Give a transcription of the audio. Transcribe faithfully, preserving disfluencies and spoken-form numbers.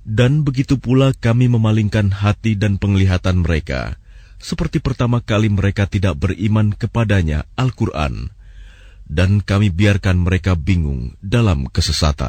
Dan begitu pula kami memalingkan hati dan penglihatan mereka, seperti pertama kali mereka tidak beriman kepadanya Al-Quran, dan kami biarkan mereka bingung dalam kesesatan.